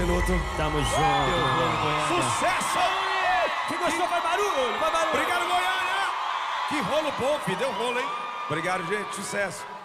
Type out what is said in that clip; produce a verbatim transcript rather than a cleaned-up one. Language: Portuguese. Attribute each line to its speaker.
Speaker 1: minuto.
Speaker 2: Tamo junto.
Speaker 1: Sucesso!
Speaker 2: Quem gostou, vai barulho, vai barulho.
Speaker 1: Obrigado, Goiânia! Que rolo bom, filho. Deu rolo, hein? Obrigado, gente. Sucesso.